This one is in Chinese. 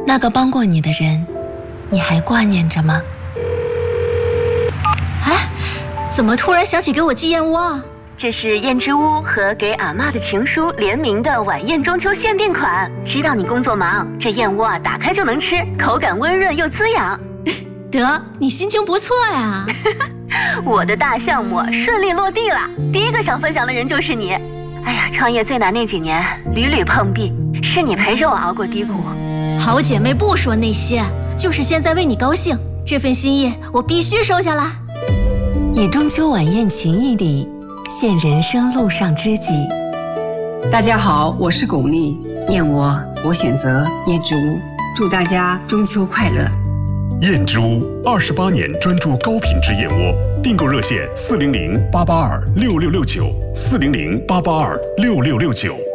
那个帮过你的人，你还挂念着吗？ 哎，怎么突然想起给我寄燕窝啊？ 这是燕之屋和给阿嬷的情书联名的晚宴中秋限定款。知道你工作忙，这燕窝啊打开就能吃，口感温润又滋养。 得，你心情不错呀。 我的大项目顺利落地了，第一个想分享的人就是你。哎呀，创业最难那几年，屡屡碰壁，是你陪着我熬过低谷。 好姐妹不说那些，就是现在为你高兴，这份心意我必须收下来。 以中秋晚宴情谊里现人生路上知己。 大家好，我是巩俐，燕窝我选择燕之屋，祝大家中秋快乐。 燕之屋28年专注高品质燕窝，订购热线400-882-6669，400-882-6669。